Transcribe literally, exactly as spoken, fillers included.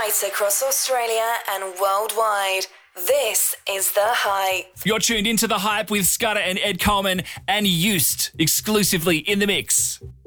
right across Australia and worldwide. This is The Hype. You're tuned into The Hype with Scudder and Ed Coleman and Used exclusively in the mix.